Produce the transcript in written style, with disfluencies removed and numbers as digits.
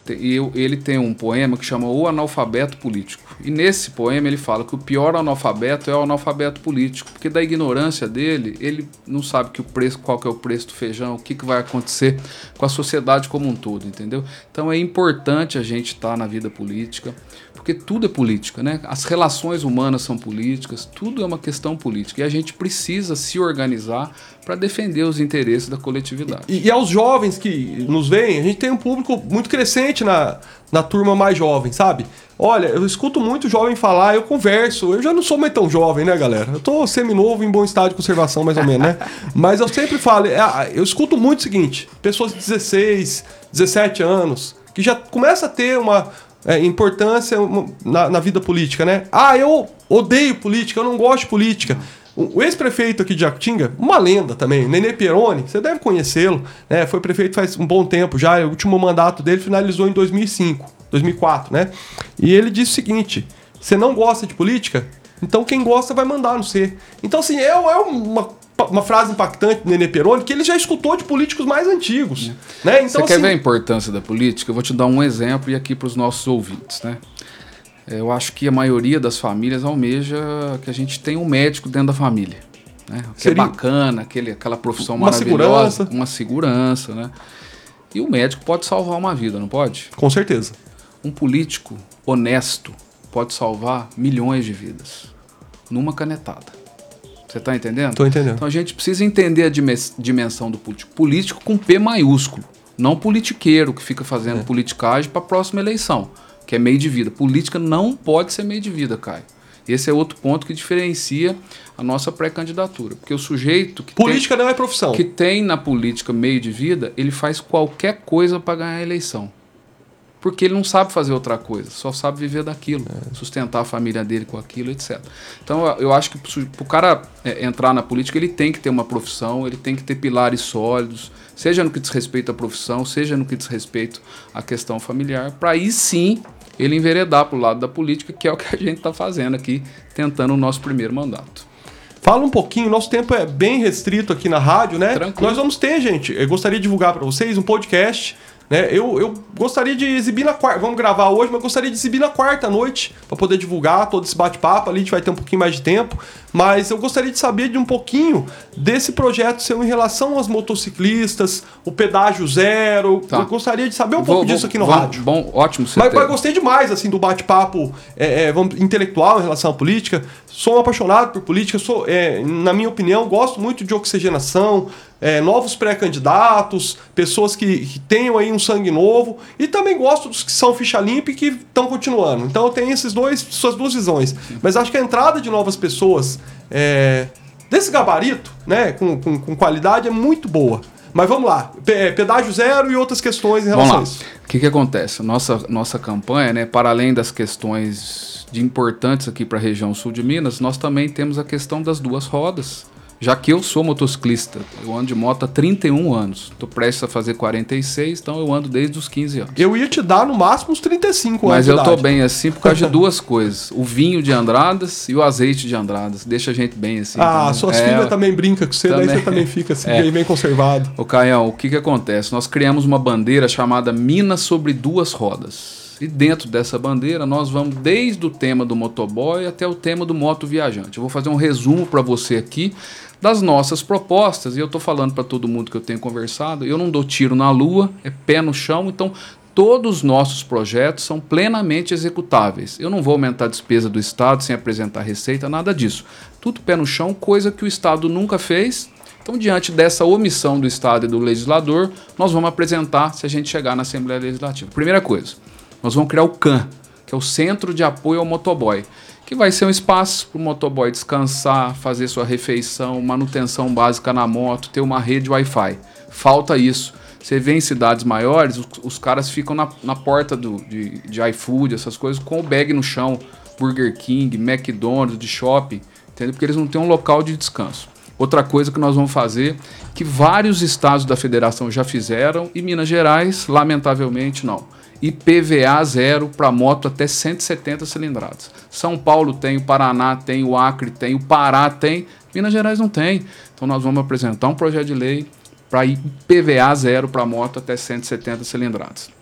Ele tem um poema que chama O Analfabeto Político. E nesse poema ele fala que o pior analfabeto é o analfabeto político, porque da ignorância dele, ele não sabe qual que é o preço do feijão, o que vai acontecer com a sociedade como um todo, entendeu? Então é importante a gente estar na vida política, porque tudo é política, né? As relações humanas são políticas, tudo é uma questão política. E a gente precisa se organizar para defender os interesses da coletividade. E aos jovens que nos veem, a gente tem um público muito crescente na turma mais jovem, sabe? Olha, eu escuto muito jovem falar, eu converso, eu já não sou mais tão jovem, né, galera? Eu tô seminovo, em bom estado de conservação, mais ou menos, né? Mas eu sempre falo, eu escuto muito o seguinte, pessoas de 16, 17 anos, que já começa a ter uma importância na vida política, né? Eu odeio política, eu não gosto de política. O ex-prefeito aqui de Jacutinga, uma lenda também, Nenê Pieroni, você deve conhecê-lo, né? Foi prefeito faz um bom tempo já, o último mandato dele finalizou em 2004, né? E ele disse o seguinte, você não gosta de política? Então quem gosta vai mandar no você. Então assim, é uma frase impactante do Nenê Pieroni que ele já escutou de políticos mais antigos, né? Então, você quer ver a importância da política? Eu vou te dar um exemplo e aqui para os nossos ouvintes, né? Eu acho que a maioria das famílias almeja que a gente tenha um médico dentro da família, né? Que é bacana, aquela profissão maravilhosa, uma segurança, né? E o médico pode salvar uma vida, não pode? Com certeza. Um político honesto pode salvar milhões de vidas numa canetada. Você está entendendo? Estou entendendo. Então a gente precisa entender a dimensão do político. Político com P maiúsculo, não politiqueiro que fica fazendo politicagem para a próxima eleição, que é meio de vida. Política não pode ser meio de vida, Caio. Esse é outro ponto que diferencia a nossa pré-candidatura. Porque o sujeito que política não é profissão. Que tem na política meio de vida, ele faz qualquer coisa para ganhar a eleição. Porque ele não sabe fazer outra coisa, só sabe viver daquilo, sustentar a família dele com aquilo, etc. Então eu acho que para o cara entrar na política, ele tem que ter uma profissão, ele tem que ter pilares sólidos, seja no que diz respeito à profissão, seja no que diz respeito à questão familiar, para aí sim ele enveredar para o lado da política, que é o que a gente está fazendo aqui, tentando o nosso primeiro mandato. Fala um pouquinho, nosso tempo é bem restrito aqui na rádio, né? Tranquilo. Nós vamos ter, gente, eu gostaria de divulgar para vocês um podcast, né? Eu gostaria de exibir na quarta, vamos gravar hoje, mas eu gostaria de exibir na quarta noite para poder divulgar todo esse bate-papo. Ali a gente vai ter um pouquinho mais de tempo, mas eu gostaria de saber de um pouquinho desse projeto seu em relação aos motociclistas, o pedágio zero. Tá. Eu gostaria de saber um pouco disso aqui no rádio. Bom, ótimo. Mas gostei demais assim do bate-papo intelectual em relação à política. Sou um apaixonado por política, na minha opinião, gosto muito de oxigenação, novos pré-candidatos, pessoas que tenham aí um sangue novo, e também gosto dos que são ficha limpa e que estão continuando. Então eu tenho essas duas visões. Mas acho que a entrada de novas pessoas desse gabarito, né, com qualidade, é muito boa. Mas vamos lá, pedágio zero e outras questões em relação a isso. O que acontece? Nossa campanha, né, para além das questões de importantes aqui para a região sul de Minas, nós também temos a questão das duas rodas. Já que eu sou motociclista, eu ando de moto há 31 anos. Estou prestes a fazer 46, então eu ando desde os 15 anos. Eu ia te dar no máximo uns 35 anos. Mas eu estou bem assim por causa de duas coisas. O vinho de Andradas e o azeite de Andradas. Deixa a gente bem assim. Suas filhas também brincam com você, daí você também fica assim, bem conservado. Ô Caião, o que acontece? Nós criamos uma bandeira chamada Minas sobre Duas Rodas. E dentro dessa bandeira nós vamos desde o tema do motoboy até o tema do moto viajante. Eu vou fazer um resumo para você aqui das nossas propostas, e eu estou falando para todo mundo que eu tenho conversado, eu não dou tiro na lua, é pé no chão, então todos os nossos projetos são plenamente executáveis. Eu não vou aumentar a despesa do Estado sem apresentar receita, nada disso. Tudo pé no chão, coisa que o Estado nunca fez. Então, diante dessa omissão do Estado e do legislador, nós vamos apresentar se a gente chegar na Assembleia Legislativa. Primeira coisa, nós vamos criar o CAN, que é o Centro de Apoio ao Motoboy, que vai ser um espaço para o motoboy descansar, fazer sua refeição, manutenção básica na moto, ter uma rede Wi-Fi. Falta isso. Você vê em cidades maiores, os caras ficam na porta de iFood, essas coisas, com o bag no chão, Burger King, McDonald's, de shopping, entendeu? Porque eles não têm um local de descanso. Outra coisa que nós vamos fazer, que vários estados da federação já fizeram, e Minas Gerais, lamentavelmente, não. IPVA zero para moto até 170 cilindradas. São Paulo tem, o Paraná tem, o Acre tem, o Pará tem, Minas Gerais não tem. Então nós vamos apresentar um projeto de lei para IPVA zero para moto até 170 cilindradas.